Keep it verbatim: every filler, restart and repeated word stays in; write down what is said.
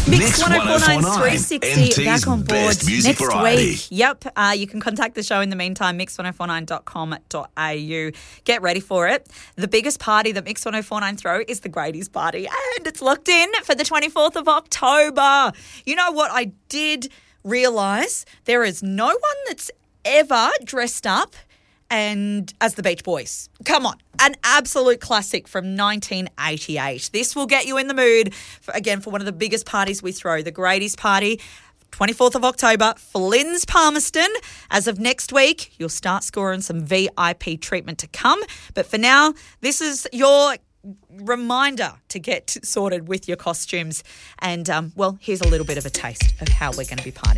Mix one oh four nine three sixty back on board best music next variety. week. Yep. Uh, you can contact the show in the meantime, mix one oh four nine dot com dot a u. Get ready for it. The biggest party that Mix one oh four nine throw is the Grady's party, and it's locked in for the twenty-fourth of October. You know what? I did realise there is no one that's ever dressed up and as the Beach Boys. Come on. An absolute classic from nineteen eighty-eight. This will get you in the mood, for, again, for one of the biggest parties we throw, the Grady's party, twenty-fourth of October, Flynn's Palmerston. As of next week, you'll start scoring some V I P treatment to come. But for now, this is your reminder to get sorted with your costumes. And, um, well, here's a little bit of a taste of how we're going to be partying.